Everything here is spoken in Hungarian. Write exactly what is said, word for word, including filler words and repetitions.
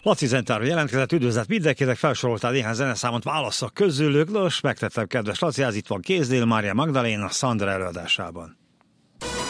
Laci Zentáról jelentkezett, üdvözlet mindenkinek, felsoroltál néhány zeneszámot válaszok közülük, nos, megtettem, kedves Laci, ez itt van kézdél, Mária Magdaléna, Szandra előadásában.